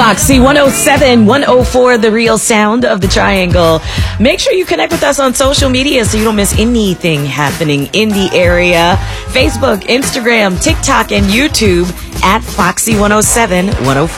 Foxy 107, 104, the real sound of the triangle. Make sure you connect with us on social media so you don't miss anything happening in the area. Facebook, Instagram, TikTok, and YouTube at Foxy 107, 104.